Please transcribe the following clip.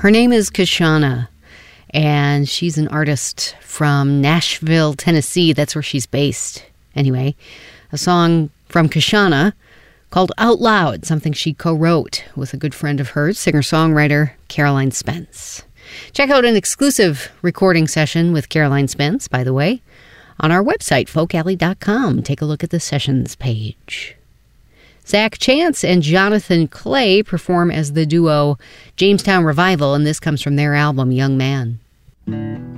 Her name is Kashana, and she's an artist from Nashville, Tennessee. That's where she's based. Anyway, a song from Kashana called Out Loud, something she co-wrote with a good friend of hers, singer-songwriter Caroline Spence. Check out an exclusive recording session with Caroline Spence, by the way, on our website, folkalley.com. Take a look at the sessions page. Zach Chance and Jonathan Clay perform as the duo Jamestown Revival, and this comes from their album, Young Man.